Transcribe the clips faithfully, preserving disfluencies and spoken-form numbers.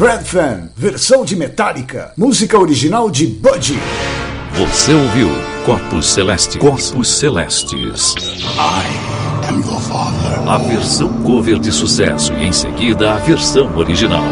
Red Fan, versão de Metallica, música original de Budgie. Você ouviu Corpos Celestes. Corpos Celestes. I am your father. A versão cover de sucesso e em seguida a versão original.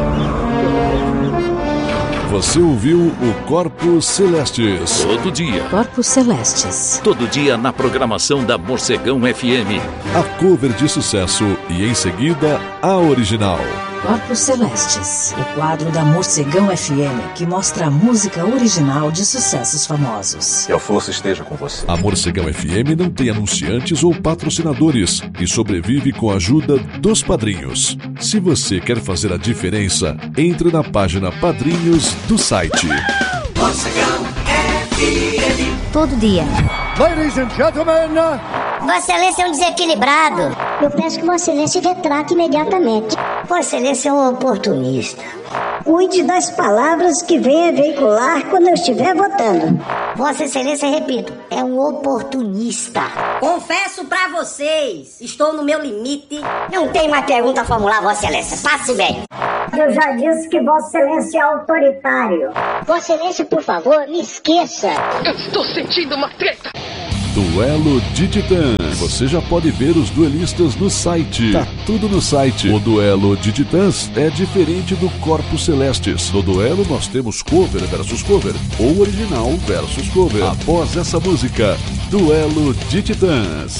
Você ouviu o Corpos Celestes. Todo dia. Corpos Celestes. Todo dia na programação da Morcegão F M. A cover de sucesso e em seguida a original. Corpos Celestes, o quadro da Morcegão F M que mostra a música original de sucessos famosos. Que a força esteja com você. A Morcegão F M não tem anunciantes ou patrocinadores e sobrevive com a ajuda dos padrinhos. Se você quer fazer a diferença, entre na página Padrinhos do site. Morcegão F M. Todo dia. Ladies and gentlemen. Vossa Excelência é um desequilibrado. Eu peço que Vossa Excelência retrate imediatamente. Vossa Excelência é um oportunista. Cuide das palavras que venha veicular quando eu estiver votando. Vossa Excelência, repito, é um oportunista. Confesso pra vocês, estou no meu limite. Não tem mais pergunta a formular, Vossa Excelência. Passe bem. Eu já disse que Vossa Excelência é autoritário. Vossa Excelência, por favor, me esqueça. Eu estou sentindo uma treta. Duelo de Titãs. Você já pode ver os duelistas no site. Tá tudo no site. O Duelo de Titãs é diferente do Corpos Celestes. No duelo nós temos cover versus cover ou original versus cover. Após essa música, Duelo de Titãs.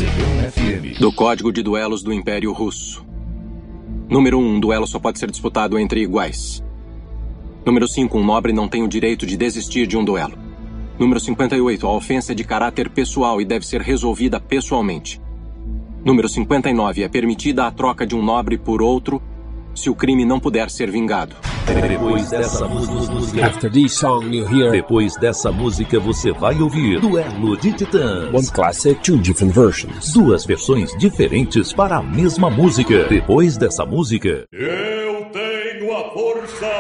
F M. Do Código de Duelos do Império Russo. Número um. Um duelo só pode ser disputado entre iguais. Número cinco. Um nobre não tem o direito de desistir de um duelo. Número cinquenta e oito. A ofensa é de caráter pessoal e deve ser resolvida pessoalmente. Número cinquenta e nove. É permitida a troca de um nobre por outro se o crime não puder ser vingado. Depois dessa música, After this song you hear... Depois dessa música você vai ouvir Duelo de Titãs. One classic, two different versions. Duas versões diferentes para a mesma música. Depois dessa música... Eu tenho a força!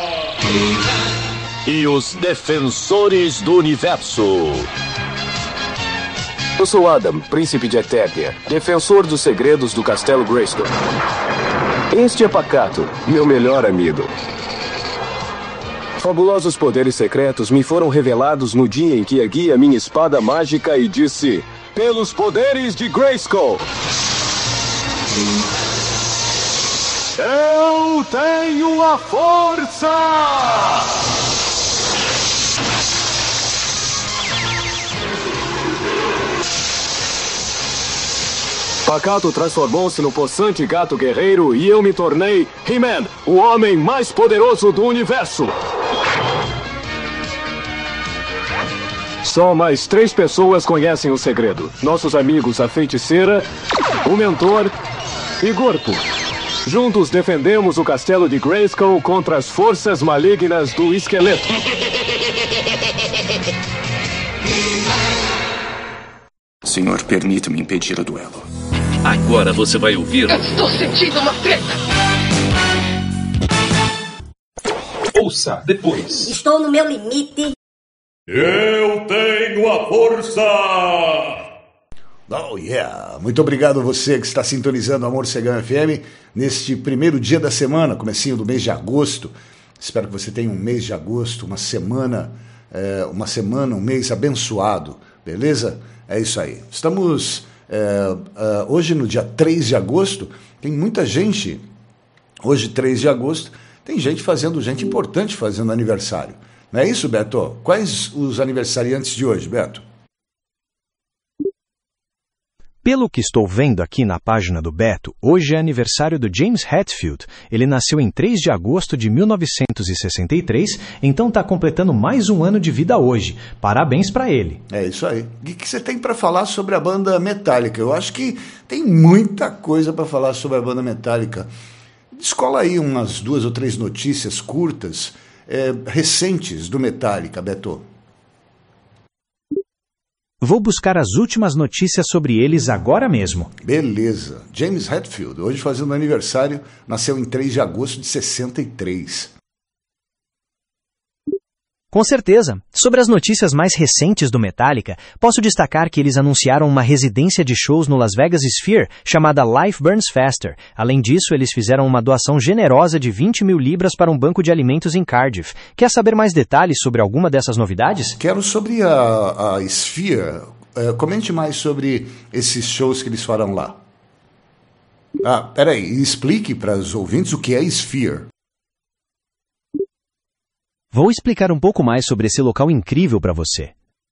E os Defensores do Universo. Eu sou Adam, príncipe de Eternia, defensor dos segredos do Castelo Grayskull. Este é Pacato, meu melhor amigo. Fabulosos poderes secretos me foram revelados no dia em que ergui a minha espada mágica e disse: pelos poderes de Grayskull. Eu tenho a força! Pacato transformou-se no possante gato guerreiro e eu me tornei He-Man, o homem mais poderoso do universo. Só mais três pessoas conhecem o segredo. Nossos amigos a feiticeira, o mentor e Gorpo. Juntos defendemos o castelo de Grayskull contra as forças malignas do esqueleto. Senhor, permita-me impedir o duelo. Agora você vai ouvir... Eu estou sentindo uma treta! Ouça depois. Estou no meu limite. Eu tenho a força! Oh yeah! Muito obrigado a você que está sintonizando a Morcegão F M neste primeiro dia da semana, comecinho do mês de agosto. Espero que você tenha um mês de agosto, uma semana, é, uma semana, um mês abençoado, beleza? É isso aí. Estamos é, é, hoje no dia três de agosto, tem muita gente, hoje três de agosto, tem gente fazendo, gente importante fazendo aniversário. Não é isso, Beto? Quais os aniversariantes de hoje, Beto? Pelo que estou vendo aqui na página do Beto, hoje é aniversário do James Hetfield. Ele nasceu em três de agosto de mil novecentos e sessenta e três, então está completando mais um ano de vida hoje. Parabéns para ele. É isso aí. O que você tem para falar sobre a banda Metallica? Eu acho que tem muita coisa para falar sobre a banda Metallica. Descola aí umas duas ou três notícias curtas, é, recentes do Metallica, Beto. Vou buscar as últimas notícias sobre eles agora mesmo. Beleza. James Hetfield, hoje fazendo aniversário, nasceu em três de agosto de sessenta e três. Com certeza. Sobre as notícias mais recentes do Metallica, posso destacar que eles anunciaram uma residência de shows no Las Vegas Sphere, chamada Life Burns Faster. Além disso, eles fizeram uma doação generosa de vinte mil libras para um banco de alimentos em Cardiff. Quer saber mais detalhes sobre alguma dessas novidades? Quero sobre a, a Sphere. Uh, comente mais sobre esses shows que eles farão lá. Ah, peraí, explique para os ouvintes o que é Sphere. Vou explicar um pouco mais sobre esse local incrível para você.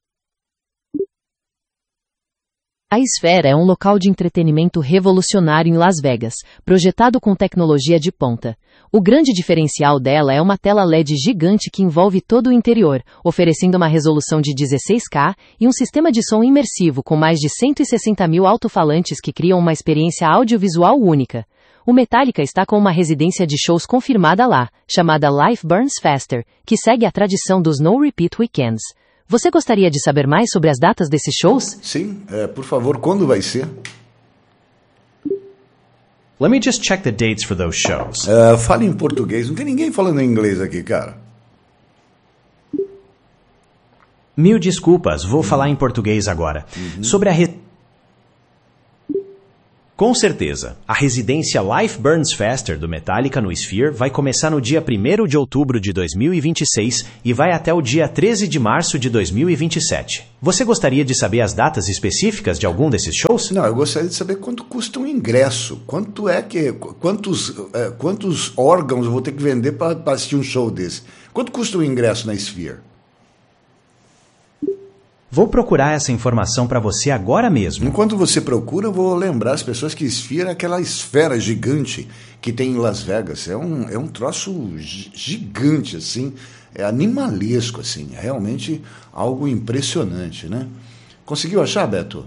A Sphere é um local de entretenimento revolucionário em Las Vegas, projetado com tecnologia de ponta. O grande diferencial dela é uma tela L E D gigante que envolve todo o interior, oferecendo uma resolução de dezesseis K e um sistema de som imersivo com mais de cento e sessenta mil alto-falantes que criam uma experiência audiovisual única. O Metallica está com uma residência de shows confirmada lá, chamada Life Burns Faster, que segue a tradição dos No Repeat Weekends. Você gostaria de saber mais sobre as datas desses shows? Sim, é, por favor, quando vai ser? Let me just check the dates for those shows. Uh, fale em português, não tem ninguém falando em inglês aqui, cara. Mil desculpas, vou falar em português agora. Uhum. Sobre a... Re... Com certeza, a residência Life Burns Faster do Metallica no Sphere vai começar no dia primeiro de outubro de dois mil e vinte e seis e vai até o dia treze de março de dois mil e vinte e sete. Você gostaria de saber as datas específicas de algum desses shows? Não, eu gostaria de saber quanto custa um ingresso. Quanto é que... Quantos, é, quantos órgãos eu vou ter que vender para assistir um show desse? Quanto custa o ingresso na Sphere? Vou procurar essa informação para você agora mesmo. Enquanto você procura, eu vou lembrar as pessoas que Sphere é aquela esfera gigante que tem em Las Vegas. É um, é um troço gigante, assim, é animalesco, assim, é realmente algo impressionante, né? Conseguiu achar, Beto?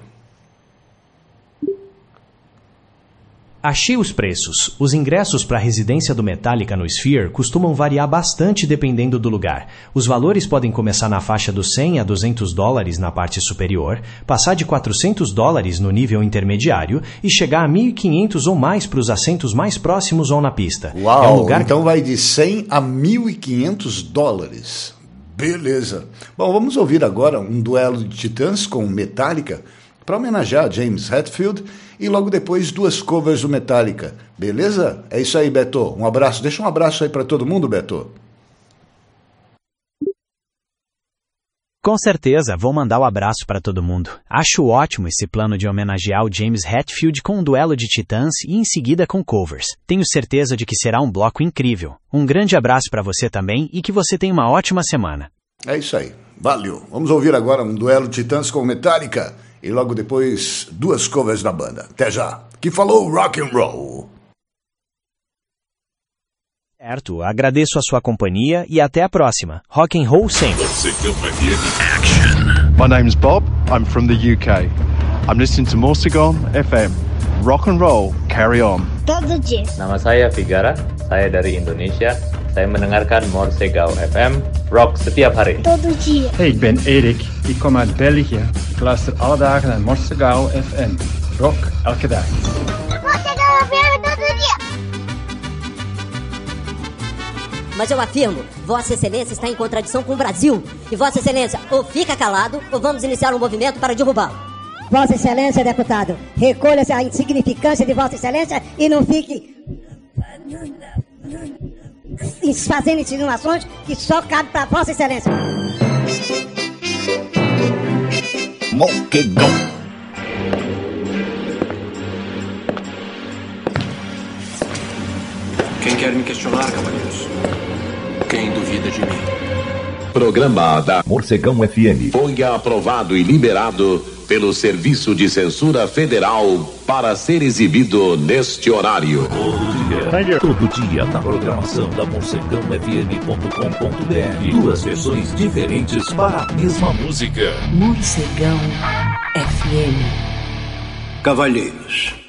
Achei os preços. Os ingressos para a residência do Metallica no Sphere costumam variar bastante dependendo do lugar. Os valores podem começar na faixa dos cem a duzentos dólares na parte superior, passar de quatrocentos dólares no nível intermediário e chegar a mil e quinhentos ou mais para os assentos mais próximos ou na pista. Uau, é um lugar então vai de cem a mil e quinhentos dólares. Beleza. Bom, vamos ouvir agora um duelo de titãs com Metallica para homenagear James Hetfield e logo depois duas covers do Metallica. Beleza? É isso aí, Beto. Um abraço. Deixa um abraço aí para todo mundo, Beto. Com certeza, vou mandar o um abraço para todo mundo. Acho ótimo esse plano de homenagear o James Hetfield com um duelo de titãs e em seguida com covers. Tenho certeza de que será um bloco incrível. Um grande abraço para você também e que você tenha uma ótima semana. É isso aí. Valeu. Vamos ouvir agora um duelo de titãs com Metallica. E logo depois, duas covers da banda. Até já. Que falou rock and roll. Certo, agradeço a sua companhia e até a próxima. Rock and roll sempre. Action. My name's Bob. I'm from the U K. I'm listening to Morsegon F M. Rock and roll, carry on. Todo dia. Nama saya Figara. Saya dari Indonesia. Saya mendengarkan Morsegau F M. Rock setiap hari. Todo dia. Hey, ik ben Erik. Ik kom uit België. Ik luister alle dagen naar Morsegau F M. Rock elke dag. Morsegau F M todo dia. Mas eu afirmo, Vossa Excelência está em contradição com o Brasil. E Vossa Excelência, ou fica calado, ou vamos iniciar um movimento para derrubá-lo. Vossa Excelência, deputado, recolha-se a insignificância de Vossa Excelência e não fique fazendo insinuações que só cabe para Vossa Excelência. Moquegão. Quem quer me questionar, cavalheiros? Quem duvida de mim? Programa da Morcegão F M foi aprovado e liberado pelo Serviço de Censura Federal para ser exibido neste horário. Todo dia, todo dia na programação da morcegão f m ponto com ponto b r. Duas versões diferentes para a mesma música. Morcegão F M. Cavalheiros,